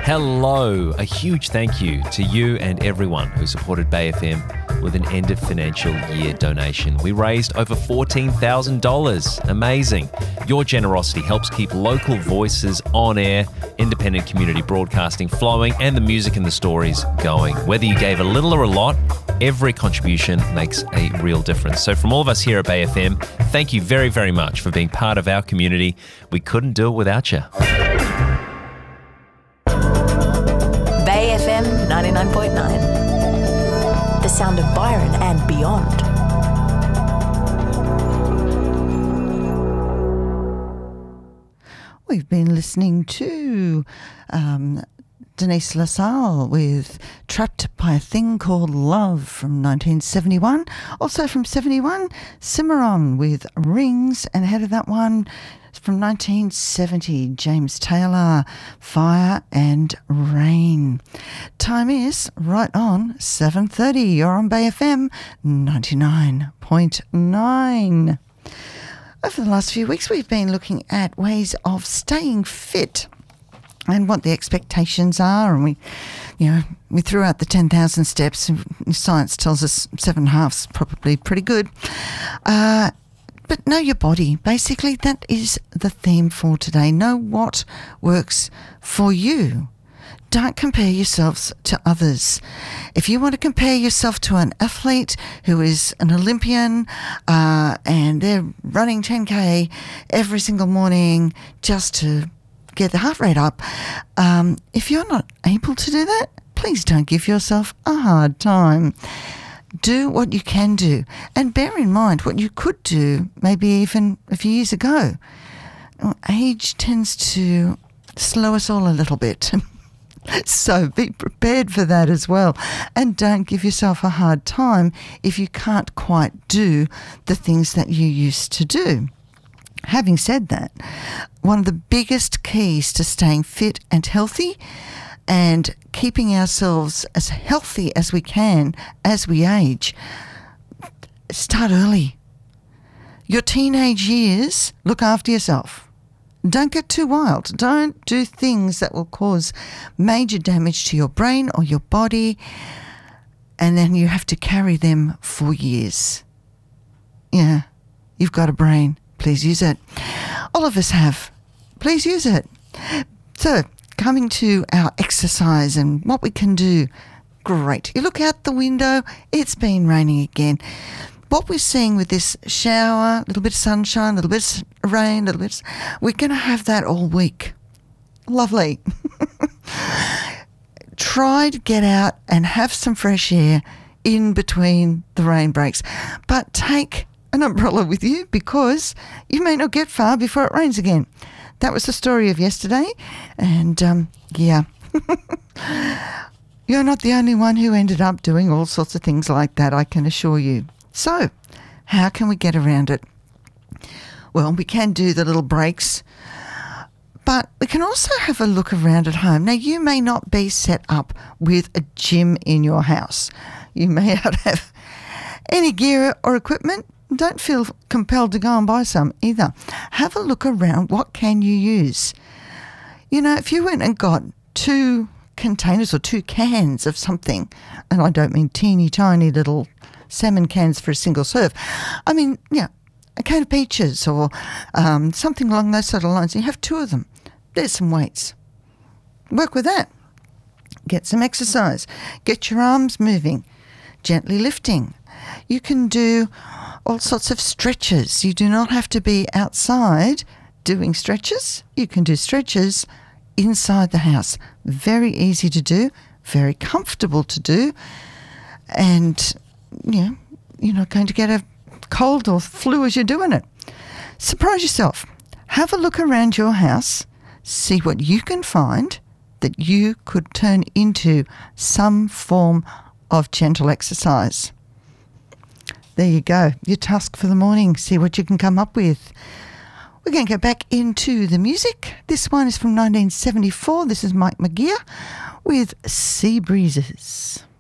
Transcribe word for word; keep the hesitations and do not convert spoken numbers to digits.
Hello. A huge thank you to you and everyone who supported Bay F M with an end of financial year donation. We raised over fourteen thousand dollars. Amazing. Your generosity helps keep local voices on air, independent community broadcasting flowing, and the music and the stories going. Whether you gave a little or a lot, every contribution makes a real difference. So from all of us here at Bay F M, thank you very, very much for being part of our community. We couldn't do it without you. Bay F M ninety-nine point nine. The sound of Byron and beyond. We've been listening to um, Denise LaSalle with Trapped by a Thing Called Love from nineteen seventy-one. Also from seventy-one, Cimarron with Rings, and ahead of that one from nineteen seventy, James Taylor, Fire and Rain. Time is right on seven thirty. You're on Bay F M ninety-nine point nine. Over the last few weeks, we've been looking at ways of staying fit and what the expectations are. And we, you know, we threw out the ten thousand steps. Science tells us seven and a half's probably pretty good. Uh, but know your body. Basically, that is the theme for today. Know what works for you. Don't compare yourselves to others. If you want to compare yourself to an athlete who is an Olympian uh, and they're running ten K every single morning just to get the heart rate up, um, if you're not able to do that, please don't give yourself a hard time. Do what you can do. And bear in mind what you could do maybe even a few years ago. Age tends to slow us all a little bit. So be prepared for that as well. And don't give yourself a hard time if you can't quite do the things that you used to do. Having said that, one of the biggest keys to staying fit and healthy and keeping ourselves as healthy as we can as we age, start early. Your teenage years, look after yourself. Don't get too wild. Don't do things that will cause major damage to your brain or your body, and then you have to carry them for years. Yeah, you've got a brain. Please use it. All of us have. Please use it. So, coming to our exercise and what we can do. Great. You look out the window, it's been raining again. What we're seeing with this shower, a little bit of sunshine, a little bit of rain, a little bit, we're going to have that all week. Lovely. Try to get out and have some fresh air in between the rain breaks. But take an umbrella with you because you may not get far before it rains again. That was the story of yesterday. And, um, yeah. You're not the only one who ended up doing all sorts of things like that, I can assure you. So, how can we get around it? Well, we can do the little breaks, but we can also have a look around at home. Now, you may not be set up with a gym in your house. You may not have any gear or equipment. Don't feel compelled to go and buy some either. Have a look around. What can you use? You know, if you went and got two containers or two cans of something, and I don't mean teeny tiny little salmon cans for a single serve. I mean, yeah, a can of peaches or um, something along those sort of lines. You have two of them. There's some weights. Work with that. Get some exercise. Get your arms moving. Gently lifting. You can do all sorts of stretches. You do not have to be outside doing stretches. You can do stretches inside the house. Very easy to do. Very comfortable to do. And you know, you're not going to get a cold or flu as you're doing it. Surprise yourself. Have a look around your house. See what you can find that you could turn into some form of gentle exercise. There you go. Your task for the morning. See what you can come up with. We're going to go back into the music. This one is from nineteen seventy-four. This is Mike McGear with Sea Breezes.